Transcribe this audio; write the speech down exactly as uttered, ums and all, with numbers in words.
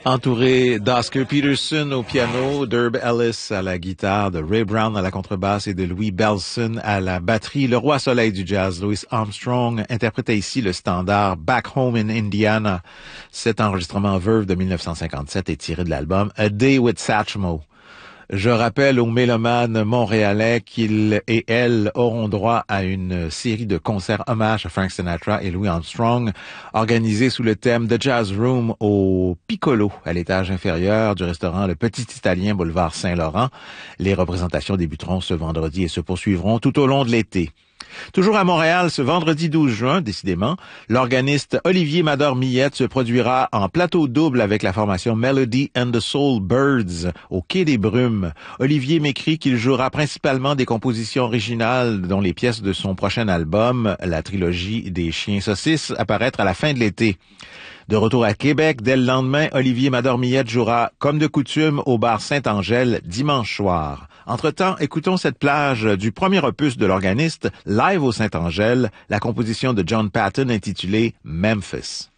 Entouré d'Oscar Peterson au piano, d'Herb Ellis à la guitare, de Ray Brown à la contrebasse et de Louis Bellson à la batterie, le roi soleil du jazz, Louis Armstrong, interprétait ici le standard Back Home in Indiana. Cet enregistrement Verve de mille neuf cent cinquante-sept est tiré de l'album A Day with Satchmo. Je rappelle aux mélomanes montréalais qu'ils et elles auront droit à une série de concerts hommage à Frank Sinatra et Louis Armstrong, organisés sous le thème The Jazz Room au Piccolo, à l'étage inférieur du restaurant Le Petit Italien, boulevard Saint-Laurent. Les représentations débuteront ce vendredi et se poursuivront tout au long de l'été. Toujours à Montréal, ce vendredi douze juin, décidément, l'organiste Olivier Mador-Millette se produira en plateau double avec la formation Melody and the Soul Birds au Quai des Brumes. Olivier m'écrit qu'il jouera principalement des compositions originales dont les pièces de son prochain album, la trilogie des Chiens Saucisses, apparaître à la fin de l'été. De retour à Québec, dès le lendemain, Olivier Mador-Millette jouera, comme de coutume, au bar Saint-Angèle dimanche soir. Entre-temps, écoutons cette plage du premier opus de l'organiste, live au Saint-Angèle, la composition de John Patton intitulée Memphis.